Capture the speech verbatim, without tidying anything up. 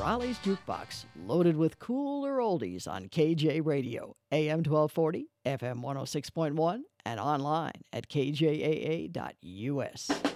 Raleigh's Jukebox, loaded with cooler oldies on K J Radio, A M twelve forty, F M one oh six point one, and online at K J A A dot U S.